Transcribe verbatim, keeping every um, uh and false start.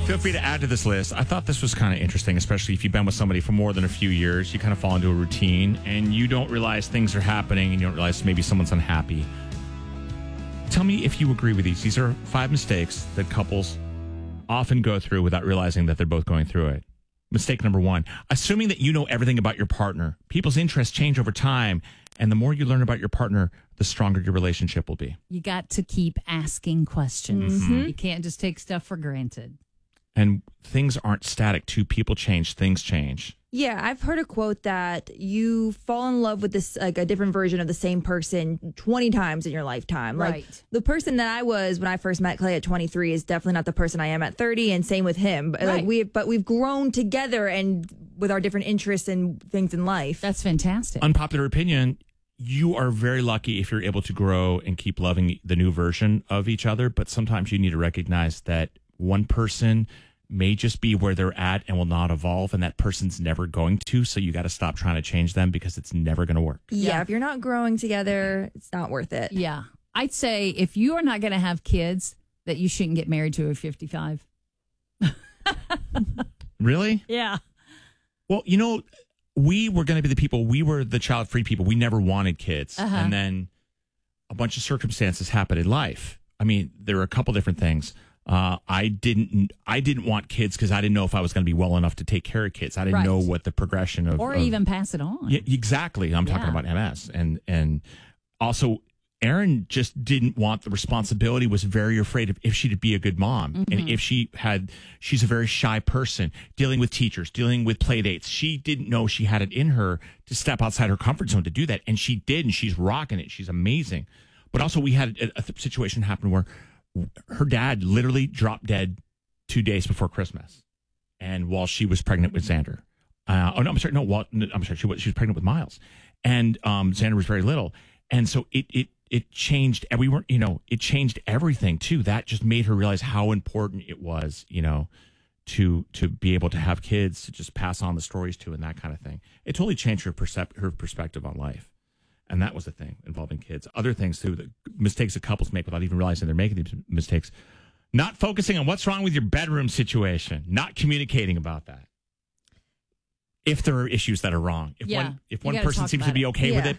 Feel free to add to this list. I thought this was kind of interesting, especially if you've been with somebody for more than a few years. You kind of fall into a routine and you don't realize things are happening and you don't realize maybe someone's unhappy. Tell me if you agree with these. These are five mistakes that couples often go through without realizing that they're both going through it. Mistake number one, assuming that you know everything about your partner. People's interests change over time, and the more you learn about your partner, the stronger your relationship will be. You got to keep asking questions. Mm-hmm. You can't just take stuff for granted. And things aren't static, too. People change, things change. Yeah, I've heard a quote that you fall in love with this, like a different version of the same person twenty times in your lifetime. Like right. The person that I was when I first met Clay at twenty-three is definitely not the person I am at thirty, and same with him. But, right. like we, but we've grown together and with our different interests and things in life. That's fantastic. Unpopular opinion, you are very lucky if you're able to grow and keep loving the new version of each other. But sometimes you need to recognize that one person may just be where they're at and will not evolve, and that person's never going to. So you got to stop trying to change them because it's never going to work. Yeah, Yeah. if you're not growing together, it's not worth it. Yeah. I'd say if you are not going to have kids, that you shouldn't get married to a fifty-five. Really? Yeah. Well, you know, we were going to be the people, we were the child-free people. We never wanted kids. Uh-huh. And then a bunch of circumstances happened in life. I mean, there were a couple different things. Uh, I didn't. I didn't want kids because I didn't know if I was going to be well enough to take care of kids. I didn't Right. know what the progression of, Or of- even pass it on. Yeah, exactly. I'm talking Yeah. about M S, and and also Erin just didn't want the responsibility. Was very afraid of if she'd be a good mom, Mm-hmm. and if she had. She's a very shy person, dealing with teachers, dealing with play dates. She didn't know she had it in her to step outside her comfort zone to do that, and she did, and she's rocking it. She's amazing. But also, we had a, a situation happen where her dad literally dropped dead two days before Christmas, and while she was pregnant with Xander. Uh, oh no, I'm sorry. No, well, no, I'm sorry. She was she was pregnant with Miles, and um, Xander was very little, and so it it it changed. And we weren't, you know, it changed everything too. That just made her realize how important it was, you know, to to be able to have kids to just pass on the stories to and that kind of thing. It totally changed her percep- her perspective on life. And that was the thing involving kids. Other things, too, the mistakes that couples make without even realizing they're making these mistakes. Not focusing on what's wrong with your bedroom situation. Not communicating about that. If there are issues that are wrong. If Yeah. one, if You one gotta person talk seems to about be it. okay with Yeah. it,